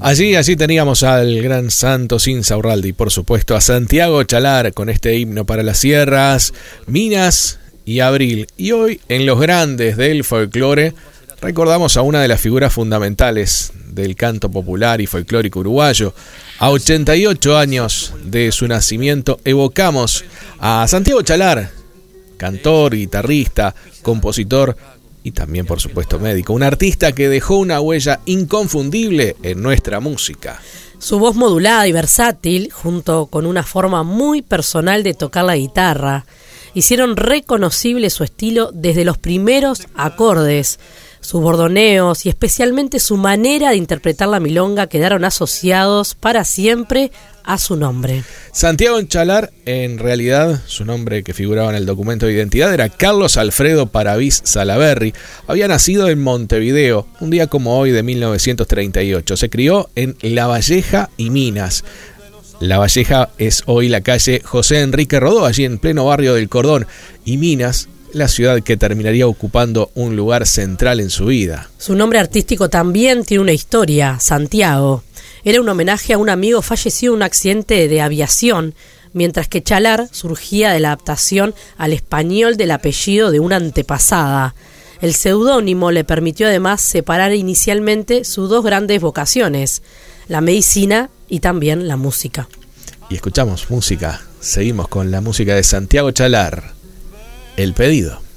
Allí teníamos al gran Santos Insaurralde y por supuesto a Santiago Chalar con este himno para las sierras, Minas y Abril. Y hoy en Los Grandes del Folclore recordamos a una de las figuras fundamentales del canto popular y folclórico uruguayo. A 88 años de su nacimiento evocamos a Santiago Chalar, cantor, guitarrista, compositor y también por supuesto médico, un artista que dejó una huella inconfundible en nuestra música. Su voz modulada y versátil, junto con una forma muy personal de tocar la guitarra, hicieron reconocible su estilo desde los primeros acordes. Sus bordoneos y especialmente su manera de interpretar la milonga quedaron asociados para siempre a su nombre. Santiago Chalar, en realidad, su nombre que figuraba en el documento de identidad era Carlos Alfredo Paravís Salaberry. Había nacido en Montevideo, un día como hoy de 1938. Se crió en La Valleja y Minas. La Valleja es hoy la calle José Enrique Rodó, allí en pleno barrio del Cordón, y Minas, la ciudad que terminaría ocupando un lugar central en su vida. Su nombre artístico también tiene una historia, Santiago. Era un homenaje a un amigo fallecido en un accidente de aviación, mientras que Chalar surgía de la adaptación al español del apellido de una antepasada. El seudónimo le permitió además separar inicialmente sus dos grandes vocaciones, la medicina y también la música. Y escuchamos música, seguimos con la música de Santiago Chalar. El pedido.